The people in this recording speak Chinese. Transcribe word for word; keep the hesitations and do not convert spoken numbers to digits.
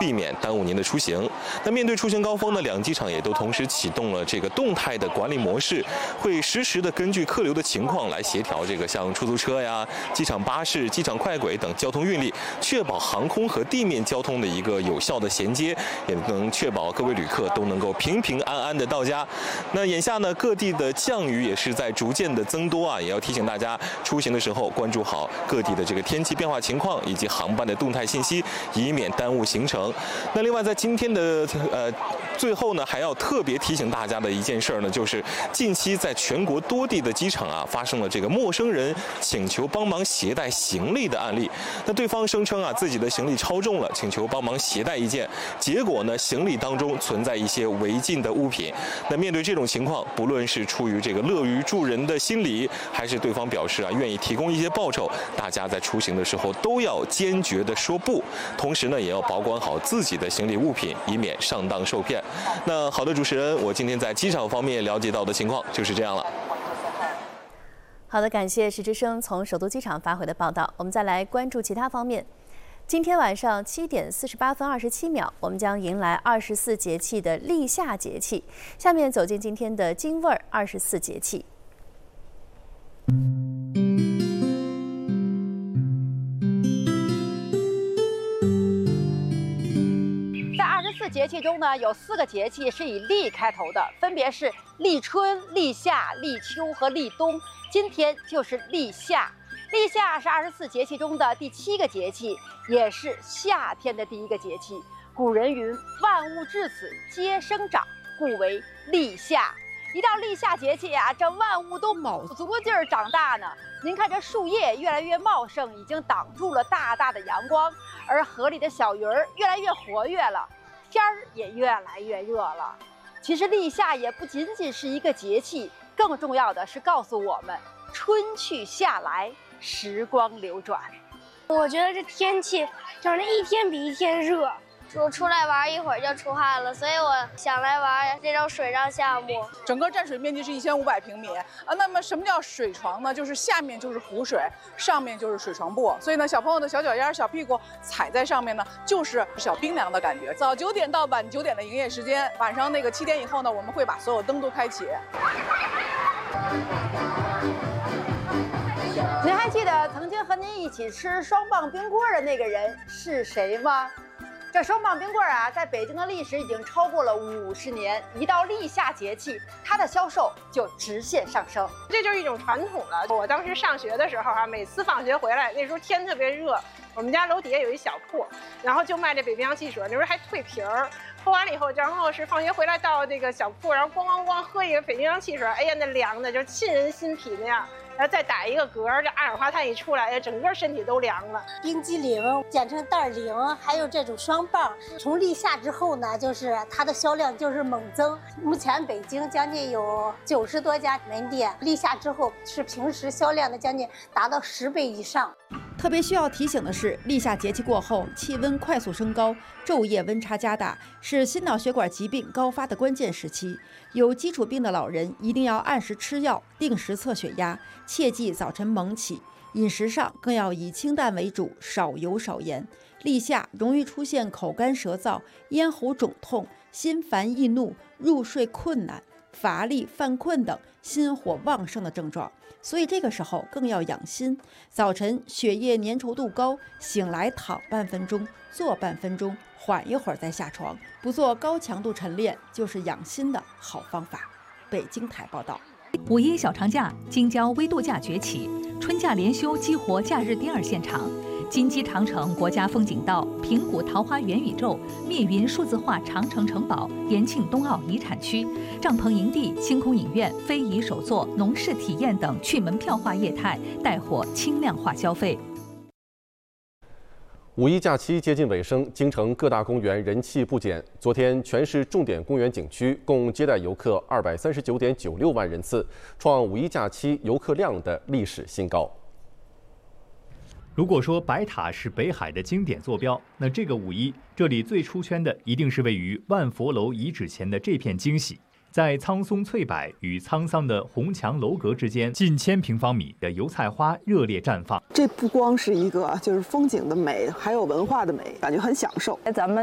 避免耽误您的出行。那面对出行高峰呢，两机场也都同时启动了这个动态的管理模式，会实时的根据客流的情况来协调这个像出租车呀、机场巴士、机场快轨等交通运力，确保航空和地面交通的一个有效的衔接，也能确保各位旅客都能够平平安安的到家。那眼下呢，各地的降雨也是在逐渐的增多啊，也要提醒大家出行的时候关注好各地的这个天气变化情况以及航班的动态信息，以免耽误行程。那另外在今天的呃最后呢，还要特别提醒大家的一件事呢，就是近期在全国多地的机场啊，发生了这个陌生人请求帮忙携带行李的案例。那对方声称啊自己的行李超重了，请求帮忙携带一件，结果呢行李当中存在一些违禁的物品。那面对这种情况，不论是出于这个乐于助人的心理，还是对方表示啊愿意提供一些报酬，大家在出行的时候都要坚决的说不，同时呢也要保管好自己的行李物品，以免上当受骗。那好的，主持人，我今天在机场方面了解到的情况就是这样了。 好的，感谢时之声从首都机场发回的报道。我们再来关注其他方面。今天晚上七点四十八分二十七秒，我们将迎来二十四节气的立夏节气。下面走进今天的京味儿二十四节气。 节气中呢，有四个节气是以立开头的，分别是立春、立夏、立秋和立冬。今天就是立夏。立夏是二十四节气中的第七个节气，也是夏天的第一个节气。古人云：“万物至此皆生长，故为立夏。”一到立夏节气啊，这万物都卯足了劲儿长大呢。您看这树叶越来越茂盛，已经挡住了大大的阳光，而河里的小鱼儿越来越活跃了。天儿也越来越热了。其实立夏也不仅仅是一个节气，更重要的是告诉我们春去夏来，时光流转。 我觉得这天气长得一天比一天热， 我出来玩一会儿就出汗了，所以我想来玩这种水上项目。 整个占水面积是一千五百平米啊。那么什么叫水床呢？就是下面就是湖水，上面就是水床布。所以呢，小朋友的小脚丫、小屁股踩在上面呢，就是小冰凉的感觉。早九点到晚九点的营业时间，晚上那个七点以后呢，我们会把所有灯都开启。 您还记得曾经和您一起吃双棒冰棍的那个人是谁吗？这双棒冰棍啊，在北京的历史已经超过了五十年。一到立夏节气，它的销售就直线上升。 这就是一种传统了。我当时上学的时候啊，每次放学回来，那时候天特别热，我们家楼底下有一小铺，然后就卖这北冰洋汽水，那时候还退瓶儿。喝完了以后，然后是放学回来到这个小铺，然后咣咣咣喝一个北冰洋汽水，哎呀，那凉的就沁人心脾那样。然后再打一个嗝，这二氧化碳一出来，整个身体都凉了。 冰激凌，简称袋零，还有这种双棒，从立夏之后呢，就是它的销量就是猛增。目前北京将近有九十多家门店，立夏之后是平时销量的将近达到十倍以上。 特别需要提醒的是，立夏节气过后，气温快速升高，昼夜温差加大，是心脑血管疾病高发的关键时期。有基础病的老人一定要按时吃药，定时测血压，切忌早晨猛起。饮食上更要以清淡为主，少油少盐。立夏容易出现口干舌燥、咽喉肿痛、心烦易怒、入睡困难、乏力、犯困等心火旺盛的症状。所以这个时候更要养心，早晨血液粘稠度高，醒来躺半分钟，坐半分钟，缓一会儿再下床，不做高强度晨练就是养心的好方法。北京台报道。 五一小长假，京郊微度假崛起，春假连休激活假日第二现场。金鸡长城国家风景道、平谷桃花元宇宙、密云数字化长城城堡、延庆冬奥遗产区、帐篷营地、星空影院、非遗手作、农事体验等去门票化业态，带火轻量化消费。 五一假期接近尾声，京城各大公园人气不减。昨天，全市重点公园景区共接待游客二百三十九点九六万人次，创五一假期游客量的历史新高。 如果说白塔是北海的经典坐标，那这个五一，这里最出圈的一定是位于万佛楼遗址前的这片惊喜。在苍松翠柏与沧桑的红墙楼阁之间，近千平方米的油菜花热烈绽放。 这不光是一个就是风景的美，还有文化的美，感觉很享受。 咱们